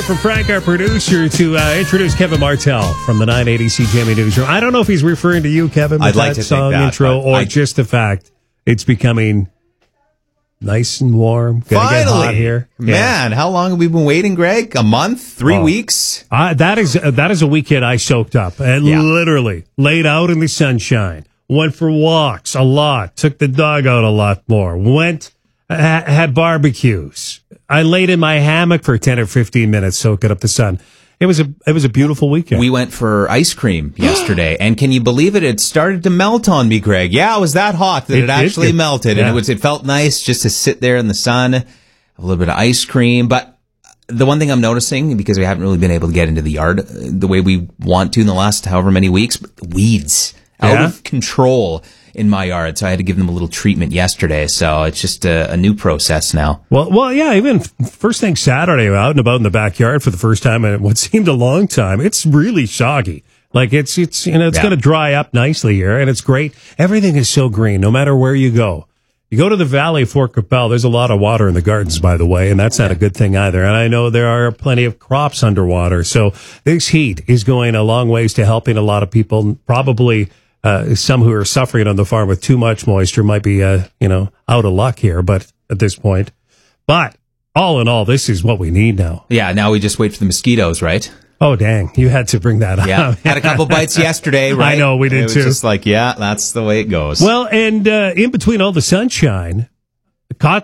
For Frank, our producer, to introduce Kevin Martell from the 980 CJME Newsroom. I don't know if he's referring to you, Kevin, with I'd like that to song think that, intro, or just the fact it's becoming nice and warm. Gonna Finally, get hot here. Man, how long have we been waiting, Greg? A month? 3 weeks? That is a weekend I soaked up. And literally laid out in the sunshine. Went for walks a lot. Took the dog out a lot more. Had barbecues. I laid in my hammock for 10 or 15 minutes soaking up the sun. It was a beautiful weekend. We went for ice cream yesterday, and can you believe it? It started to melt on me, Greg. Yeah, it was that hot that it actually melted, and it felt nice just to sit there in the sun, have a little bit of ice cream. But the one thing I'm noticing, because we haven't really been able to get into the yard the way we want to in the last however many weeks, weeds out of control in my yard, so I had to give them a little treatment yesterday. So it's just a new process now. Well, yeah. Even first thing Saturday, out and about in the backyard for the first time in what seemed a long time. It's really soggy. Like it's going to dry up nicely here, and it's great. Everything is so green, no matter where you go. You go to the Valley of Fort Capel. There's a lot of water in the gardens, by the way, and that's not a good thing either. And I know there are plenty of crops underwater. So this heat is going a long ways to helping a lot of people. Probably. Some who are suffering on the farm with too much moisture might be, out of luck here, but at this point. But all in all, this is what we need now. Yeah, now we just wait for the mosquitoes, right? Oh, dang. You had to bring that up. Yeah, had a couple bites yesterday, right? I know, we did too. It was just like, that's the way it goes. Well, and in between all the sunshine, caught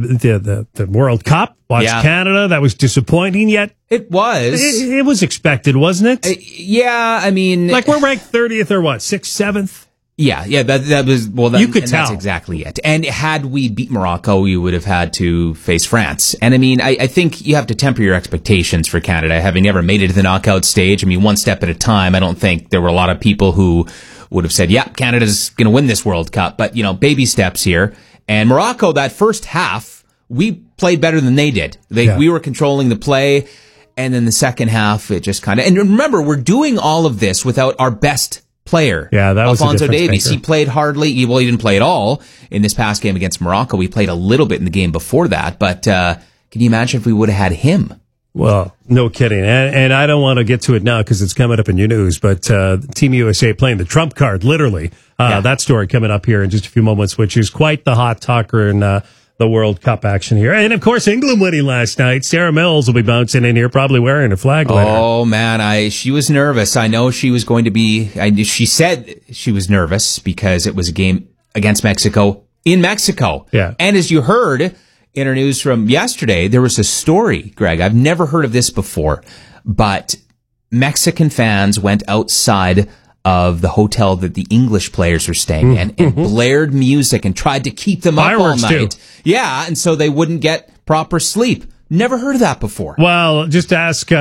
the World Cup, watched Canada. That was disappointing, yet it was. It was expected, wasn't it? Yeah, I mean, like we're ranked 30th or what, 6th, 7th? Yeah, that was you could tell. That's exactly it. And had we beat Morocco, we would have had to face France. And I mean, I think you have to temper your expectations for Canada, having never made it to the knockout stage. I mean, one step at a time. I don't think there were a lot of people who would have said, Canada's going to win this World Cup. But baby steps here. And Morocco, that first half, we played better than they did. We were controlling the play, and then the second half, it just kind of... And remember, we're doing all of this without our best player. Yeah, that was Alphonso Davies. maker. He played hardly. He didn't play at all in this past game against Morocco. We played a little bit in the game before that, but can you imagine if we would have had him? Well, no kidding. And I don't want to get to it now because it's coming up in your news, but Team USA playing the trump card, literally. That story coming up here in just a few moments, which is quite the hot talker in the World Cup action here. And, of course, England winning last night. Sarah Mills will be bouncing in here, probably wearing a flag later. Oh, man, she was nervous. I know she was going to be... she said she was nervous because it was a game against Mexico in Mexico. Yeah. And as you heard... in our news from yesterday, there was a story, Greg. I've never heard of this before, but Mexican fans went outside of the hotel that the English players were staying in and blared music and tried to keep them up all night. Too. Yeah, and so they wouldn't get proper sleep. Never heard of that before. Well, just ask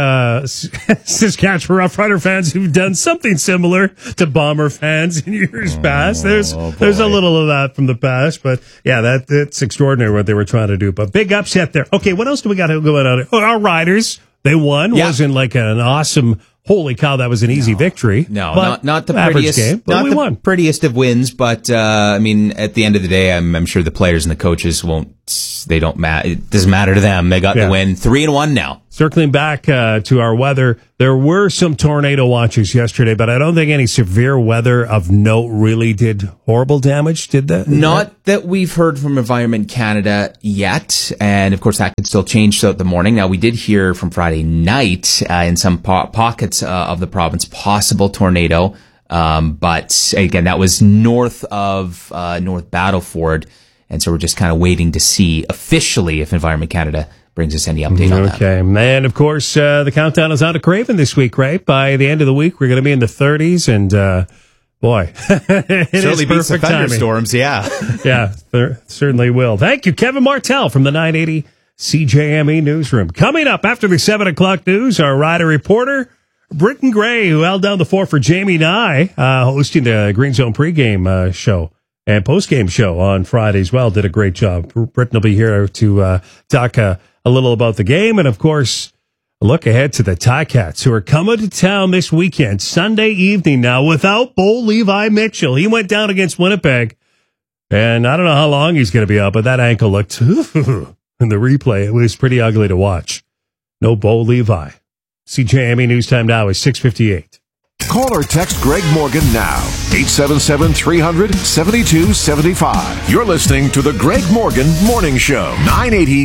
Saskatchewan Roughrider fans who've done something similar to Bomber fans in years past. There's a little of that from the past, but yeah, that's extraordinary what they were trying to do. But big upset there. Okay, what else do we got going on? Oh, our Riders, they won. Wasn't like an awesome... Holy cow, that was an easy victory. No, not the prettiest game, but we won. Prettiest of wins, but I mean, at the end of the day, I'm sure the players and the coaches don't matter. It doesn't matter to them. They got the win. 3-1 now. Circling back to our weather, there were some tornado watches yesterday, but I don't think any severe weather of note really did horrible damage, did that? Not that we've heard from Environment Canada yet, and of course that could still change throughout the morning. Now, we did hear from Friday night in some pockets of the province, possible tornado, but again, that was north of North Battleford, and so we're just kind of waiting to see officially if Environment Canada brings us any update on that. Okay, and of course, the countdown is on to Craven this week, right? By the end of the week, we're going to be in the 30s, and boy, it certainly is beats the perfect timing. thunderstorms, yeah. Yeah, certainly will. Thank you, Kevin Martell from the 980 CJME Newsroom. Coming up after the 7 o'clock news, our rider reporter, Britton Gray, who held down the fort for Jamie Nye, hosting the Green Zone pregame show and postgame show on Friday as well. Did a great job. Britton will be here to talk a little about the game, and of course, a look ahead to the Ticats, who are coming to town this weekend, Sunday evening now, without Bo Levi Mitchell. He went down against Winnipeg, and I don't know how long he's going to be out, but that ankle looked, in the replay, it was pretty ugly to watch. No Bo Levi. CJME News Time now is 6:58. Call or text Greg Morgan now. 877-300-7275. You're listening to the Greg Morgan Morning Show. 980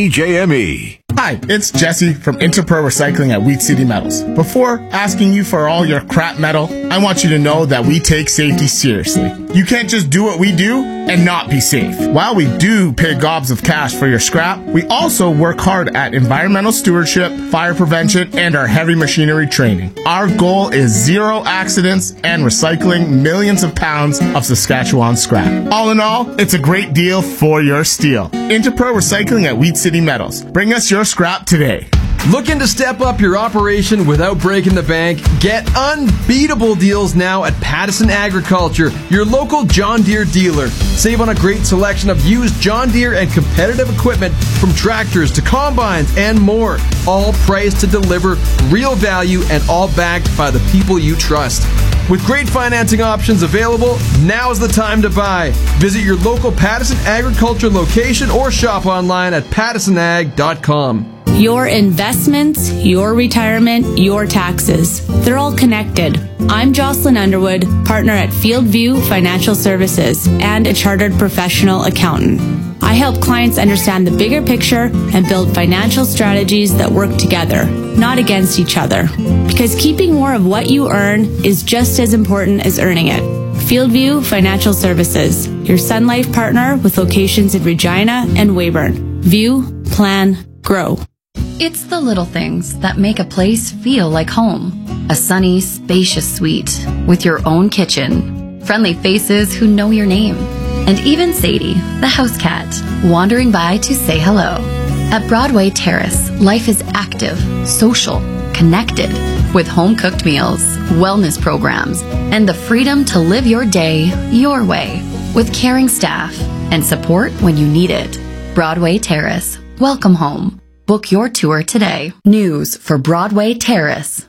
CJME. Hi, it's Jesse from Interpro Recycling at Wheat City Metals. Before asking you for all your crap metal, I want you to know that we take safety seriously. You can't just do what we do and not be safe. While we do pay gobs of cash for your scrap, we also work hard at environmental stewardship, fire prevention, and our heavy machinery training. Our goal is zero accidents and recycling millions of pounds of Saskatchewan scrap. All in all, it's a great deal for your steel. Interpro Recycling at Wheat City Metals. Bring us your scrap today. Looking to step up your operation without breaking the bank? Get unbeatable deals now at Pattison Agriculture, your local John Deere dealer. Save on a great selection of used John Deere and competitive equipment from tractors to combines and more. All priced to deliver real value and all backed by the people you trust. With great financing options available, now's the time to buy. Visit your local Pattison Agriculture location or shop online at pattisonag.com. Your investments, your retirement, your taxes. They're all connected. I'm Jocelyn Underwood, partner at Fieldview Financial Services and a chartered professional accountant. I help clients understand the bigger picture and build financial strategies that work together, not against each other. Because keeping more of what you earn is just as important as earning it. Fieldview Financial Services, your Sun Life partner with locations in Regina and Weyburn. View, plan, grow. It's the little things that make a place feel like home. A sunny, spacious suite with your own kitchen. Friendly faces who know your name. And even Sadie, the house cat, wandering by to say hello. At Broadway Terrace, life is active, social, connected, with home-cooked meals, wellness programs, and the freedom to live your day your way, with caring staff and support when you need it. Broadway Terrace, welcome home. Book your tour today. News for Broadway Terrace.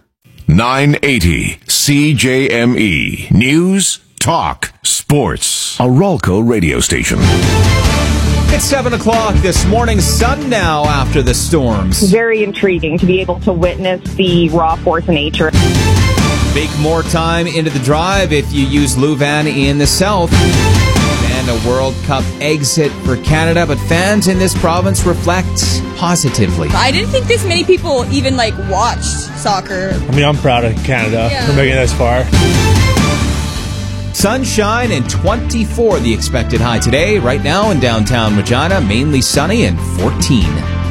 980 CJME. News, talk, sports. A Rolco radio station. It's 7 o'clock this morning, sun now after the storms. Very intriguing to be able to witness the raw force of nature. Bake more time into the drive if you use Luvan in the south. And a World Cup exit for Canada, but fans in this province reflect positively. I didn't think this many people even watched soccer. I mean, I'm proud of Canada for making it this far. Sunshine and 24 the expected high today. Right now in downtown Regina, mainly sunny and 14.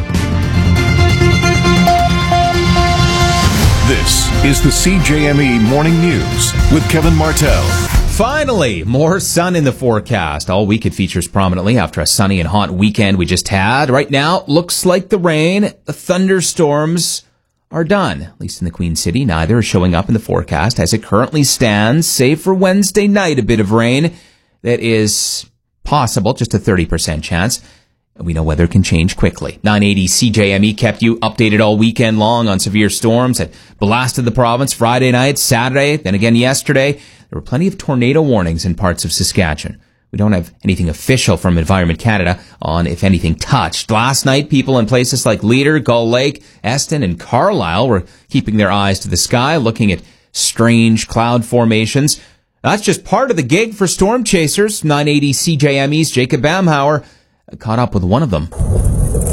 This is the CJME Morning News with Kevin Martell. Finally, more sun in the forecast. All week it features prominently after a sunny and hot weekend we just had. Right now, looks like the rain, the thunderstorms are done. At least in the Queen City, neither is showing up in the forecast as it currently stands, save for Wednesday night, a bit of rain that is possible, just a 30% chance. We know weather can change quickly. 980 CJME kept you updated all weekend long on severe storms that blasted the province Friday night, Saturday, then again yesterday. There were plenty of tornado warnings in parts of Saskatchewan. We don't have anything official from Environment Canada on if anything touched. Last night, people in places like Leader, Gull Lake, Eston, and Carlisle were keeping their eyes to the sky, looking at strange cloud formations. That's just part of the gig for storm chasers. 980 CJME's Jacob Bamhauer caught up with one of them.